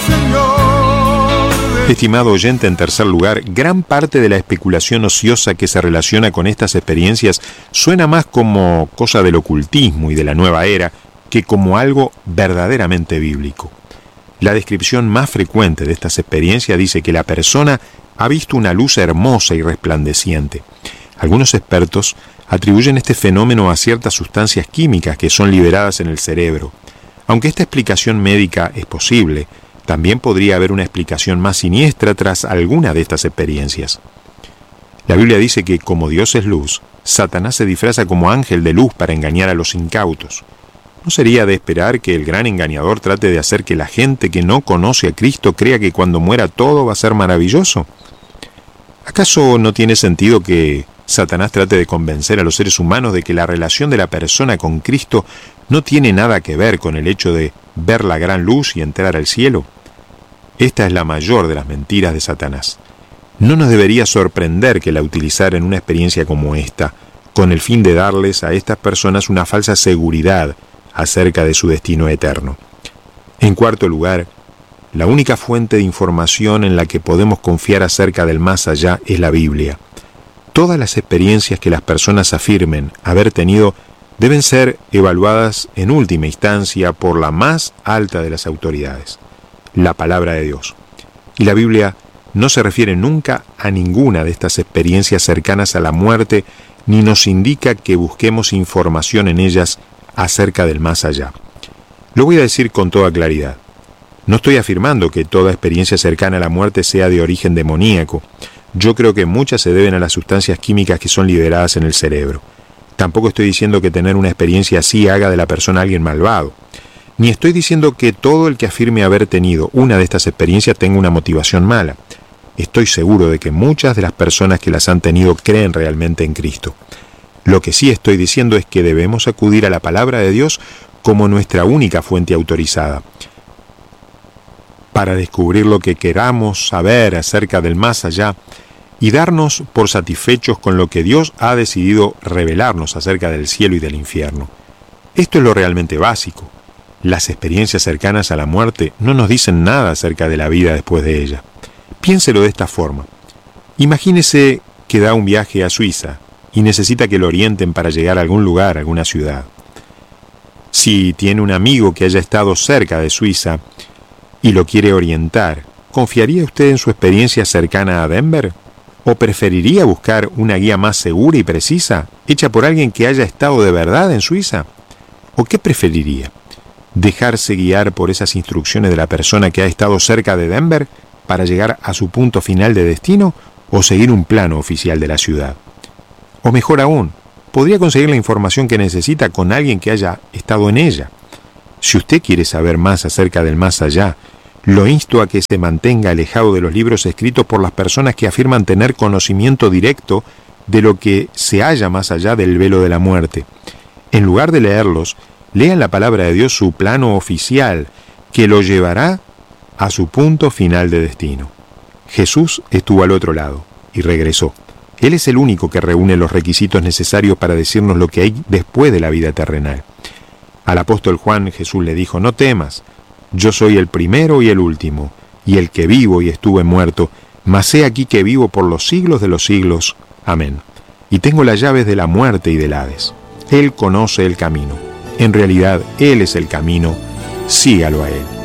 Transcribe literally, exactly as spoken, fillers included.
Estimado oyente, en tercer lugar, gran parte de la especulación ociosa que se relaciona con estas experiencias suena más como cosa del ocultismo y de la nueva era que como algo verdaderamente bíblico. La descripción más frecuente de estas experiencias dice que la persona ha visto una luz hermosa y resplandeciente. Algunos expertos atribuyen este fenómeno a ciertas sustancias químicas que son liberadas en el cerebro. Aunque esta explicación médica es posible, también podría haber una explicación más siniestra tras alguna de estas experiencias. La Biblia dice que como Dios es luz, Satanás se disfraza como ángel de luz para engañar a los incautos. ¿No sería de esperar que el gran engañador trate de hacer que la gente que no conoce a Cristo crea que cuando muera todo va a ser maravilloso? ¿Acaso no tiene sentido que Satanás trate de convencer a los seres humanos de que la relación de la persona con Cristo no tiene nada que ver con el hecho de ver la gran luz y entrar al cielo? Esta es la mayor de las mentiras de Satanás. No nos debería sorprender que la utilizara en una experiencia como esta, con el fin de darles a estas personas una falsa seguridad acerca de su destino eterno. En cuarto lugar, la única fuente de información en la que podemos confiar acerca del más allá es la Biblia. Todas las experiencias que las personas afirmen haber tenido deben ser evaluadas en última instancia por la más alta de las autoridades, la palabra de Dios. Y la Biblia no se refiere nunca a ninguna de estas experiencias cercanas a la muerte, ni nos indica que busquemos información en ellas acerca del más allá. Lo voy a decir con toda claridad. No estoy afirmando que toda experiencia cercana a la muerte sea de origen demoníaco. Yo creo que muchas se deben a las sustancias químicas que son liberadas en el cerebro. Tampoco estoy diciendo que tener una experiencia así haga de la persona alguien malvado. Ni estoy diciendo que todo el que afirme haber tenido una de estas experiencias tenga una motivación mala. Estoy seguro de que muchas de las personas que las han tenido creen realmente en Cristo. Lo que sí estoy diciendo es que debemos acudir a la palabra de Dios como nuestra única fuente autorizada, para descubrir lo que queramos saber acerca del más allá y darnos por satisfechos con lo que Dios ha decidido revelarnos acerca del cielo y del infierno. Esto es lo realmente básico. Las experiencias cercanas a la muerte no nos dicen nada acerca de la vida después de ella. Piénselo de esta forma. Imagínese que da un viaje a Suiza y necesita que lo orienten para llegar a algún lugar, a alguna ciudad. Si tiene un amigo que haya estado cerca de Suiza y lo quiere orientar, ¿confiaría usted en su experiencia cercana a Denver? ¿O preferiría buscar una guía más segura y precisa, hecha por alguien que haya estado de verdad en Suiza? ¿O qué preferiría? ¿Dejarse guiar por esas instrucciones de la persona que ha estado cerca de Denver para llegar a su punto final de destino, o seguir un plano oficial de la ciudad? O mejor aún, podría conseguir la información que necesita con alguien que haya estado en ella. Si usted quiere saber más acerca del más allá, lo insto a que se mantenga alejado de los libros escritos por las personas que afirman tener conocimiento directo de lo que se halla más allá del velo de la muerte. En lugar de leerlos, lean la palabra de Dios, su plano oficial, que lo llevará a su punto final de destino. Jesús estuvo al otro lado y regresó. Él es el único que reúne los requisitos necesarios para decirnos lo que hay después de la vida terrenal. Al apóstol Juan, Jesús le dijo: no temas, yo soy el primero y el último, y el que vivo y estuve muerto, mas he aquí que vivo por los siglos de los siglos. Amén. Y tengo las llaves de la muerte y del Hades. Él conoce el camino. En realidad, Él es el camino. Sígalo a Él.